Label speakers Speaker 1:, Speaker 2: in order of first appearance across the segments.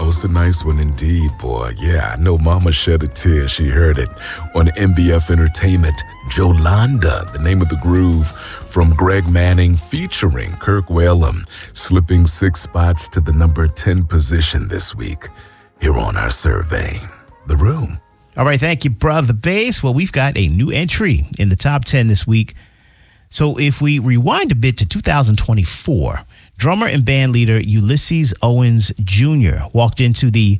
Speaker 1: Oh, it's a nice one indeed, boy. Yeah, I know Mama shed a tear. She heard it on MBF Entertainment. Jolanda, the name of the groove from Greg Manning featuring Kirk Whalum, slipping 6 spots to the number 10 position this week here on our survey. The Room.
Speaker 2: All right, thank you, Brother Bass. Well, we've got a new entry in the top 10 this week. So if we rewind a bit to 2024, drummer and band leader Ulysses Owens Jr. walked into the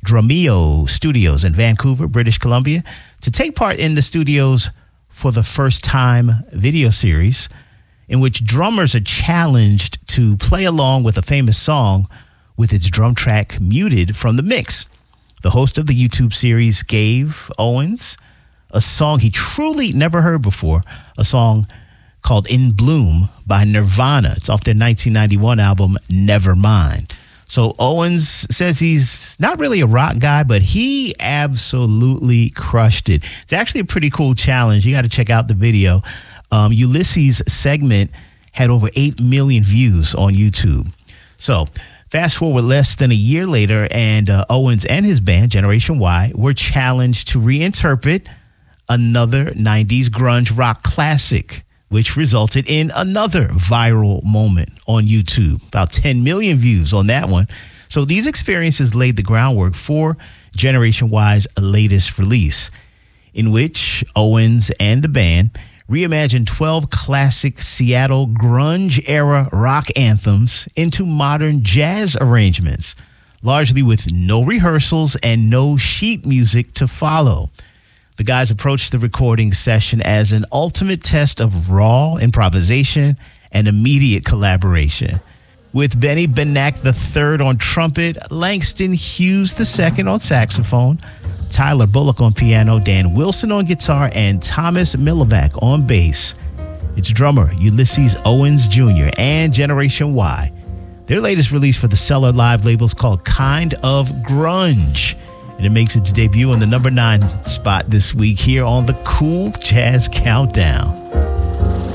Speaker 2: Drumeo Studios in Vancouver, British Columbia, to take part in the studio's For the First Time video series, in which drummers are challenged to play along with a famous song with its drum track muted from the mix. The host of the YouTube series gave Owens a song he truly never heard before, a song called In Bloom by Nirvana. It's off their 1991 album, Nevermind. So Owens says he's not really a rock guy, but he absolutely crushed it. It's actually a pretty cool challenge. You got to check out the video. Ulysses' segment had over 8 million views on YouTube. So fast forward less than a year later, and Owens and his band, Generation Y, were challenged to reinterpret another 90s grunge rock classic, which resulted in another viral moment on YouTube. About 10 million views on that one. So these experiences laid the groundwork for Generation Y's latest release, in which Owens and the band reimagined 12 classic Seattle grunge-era rock anthems into modern jazz arrangements, largely with no rehearsals and no sheet music to follow. The guys approached the recording session as an ultimate test of raw improvisation and immediate collaboration. With Benny Benack III on trumpet, Langston Hughes II on saxophone, Tyler Bullock on piano, Dan Wilson on guitar, and Thomas Milivak on bass. It's drummer Ulysses Owens Jr. and Generation Y. Their latest release for the Cellar Live label is called Kind of Grunge, and it makes its debut on the number 9 spot this week here on the Cool Jazz Countdown.